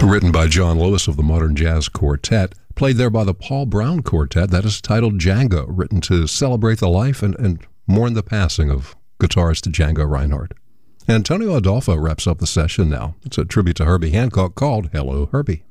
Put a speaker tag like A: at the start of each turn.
A: written by John Lewis of the Modern Jazz Quartet, played there by the Paul Brown Quartet. That is titled Django, written to celebrate the life and mourn the passing of guitarist Django Reinhardt. Antonio Adolfo wraps up the session now. It's a tribute to Herbie Hancock called Hello, Herbie.